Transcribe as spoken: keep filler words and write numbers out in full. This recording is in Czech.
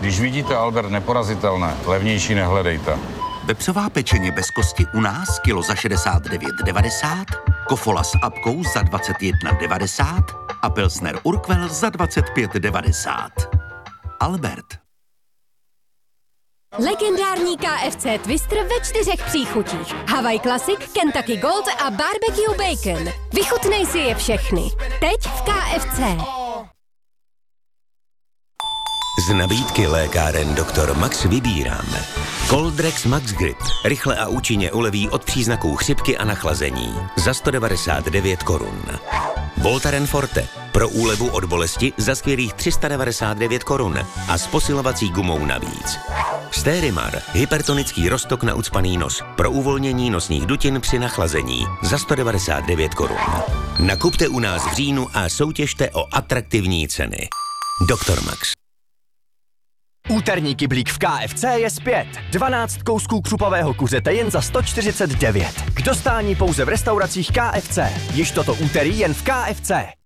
Když vidíte Albert neporazitelné, levnější nehledejte. Vepřová pečeně bez kosti u nás kilo za šedesát devět devadesát, kofola s apkou za dvacet jedna devadesát a pilsner Urquell za dvacet pět devadesát. Albert. Legendární K F C Twister ve čtyřech příchutích. Hawaii Classic, Kentucky Gold a Barbecue Bacon. Vychutnej si je všechny. Teď v K F C. Z nabídky lékáren doktor Max vybíráme Coldrex Max Grip. Rychle a účinně uleví od příznaků chřipky a nachlazení. Za sto devadesát devět korun. Voltaren Forte. Pro úlevu od bolesti za skvělých tři sta devadesát devět korun. A s posilovací gumou navíc. Stérimar. Hypertonický roztok na ucpaný nos. Pro uvolnění nosních dutin při nachlazení. Za sto devadesát devět korun. Nakupte u nás v říjnu a soutěžte o atraktivní ceny. doktor Max. Úterní kyblík v K F C je zpět. dvanáct kousků křupového kuřete jen za sto čtyřicet devět. K dostání pouze v restauracích K F C. Již toto úterý jen v K F C.